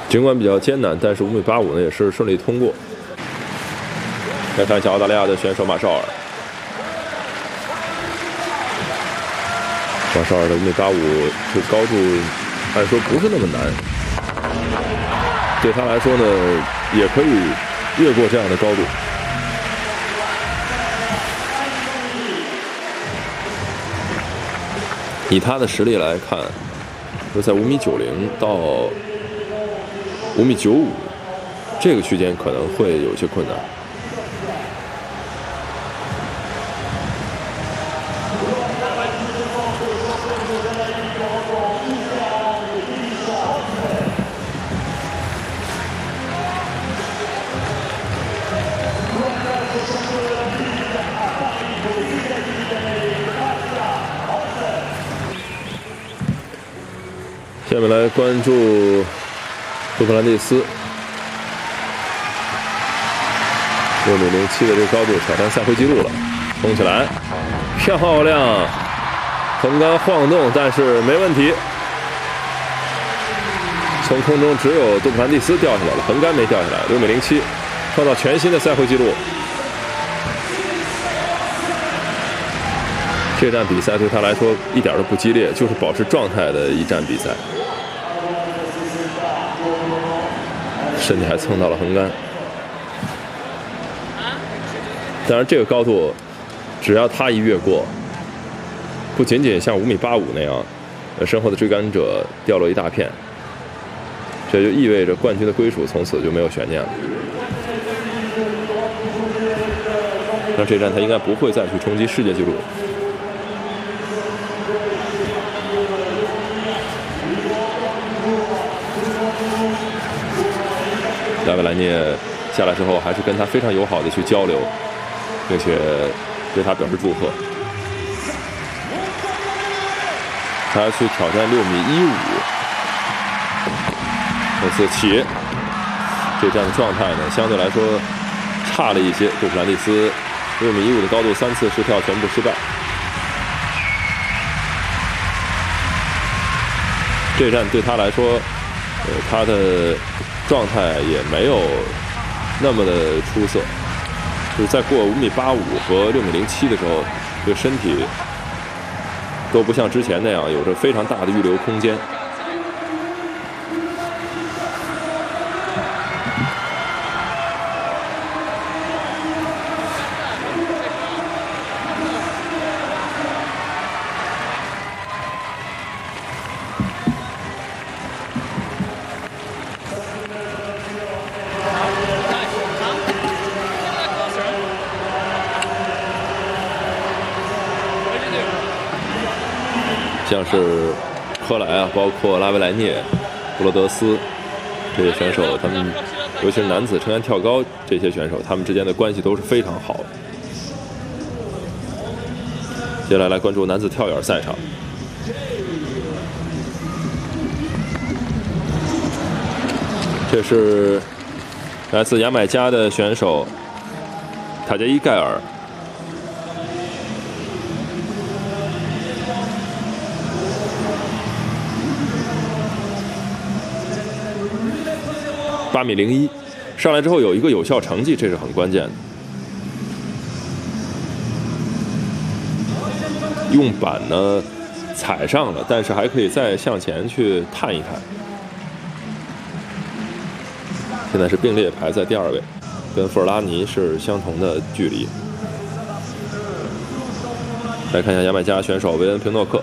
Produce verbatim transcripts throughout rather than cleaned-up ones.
尽管比较艰难，但是五米八五呢也是顺利通过。来看一下澳大利亚的选手马绍尔，马绍尔的五米八五这个高度按说不是那么难，对他来说呢也可以越过这样的高度。以他的实力来看，就在五米九零到五米九五这个区间可能会有些困难。下面来关注杜普兰蒂斯六米零七的这个高度挑战赛会纪录了，冲起来，漂亮，横杆晃动，但是没问题。从空中只有杜普兰蒂斯掉下来了，横杆没掉下来，六米零七，创造全新的赛会纪录。这站比赛对他来说一点都不激烈，就是保持状态的一站比赛。身体还蹭到了横杆，当然这个高度，只要他一越过，不仅仅像五米八五那样，呃，身后的追赶者掉落一大片，这就意味着冠军的归属从此就没有悬念了。那这站他应该不会再去冲击世界纪录。拉维莱涅下来之后，还是跟他非常友好的去交流，并且对他表示祝贺。他去挑战六米一五，这次起这站的状态呢，相对来说差了一些。杜普兰蒂斯六米一五的高度，三次试跳全部失败。这站对他来说，呃，他的状态也没有那么的出色，就是在过五米八五和六米零七的时候，这个身体都不像之前那样有着非常大的预留空间。像是科莱啊，包括拉维莱涅、布罗德斯这些选手，他们尤其是男子撑杆跳高这些选手，他们之间的关系都是非常好的。接下来来关注男子跳远赛场，这是来自牙买加的选手塔加伊盖尔。八米零一，上来之后有一个有效成绩，这是很关键的。用板呢踩上了，但是还可以再向前去探一探。现在是并列排在第二位，跟富尔拉尼是相同的距离。来看一下牙买加选手维恩平诺克。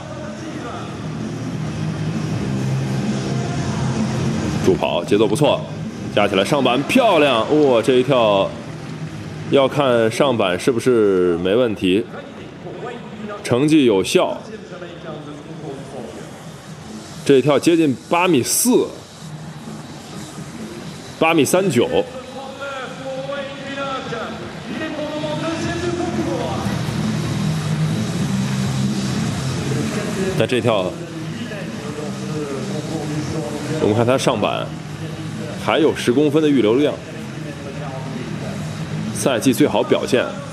助跑节奏不错，加起来上板漂亮，哇、哦！这一跳要看上板是不是没问题，成绩有效。这一跳接近八米四，八米三九。那这跳。我们看他上板还有十公分的预留量，赛季最好表现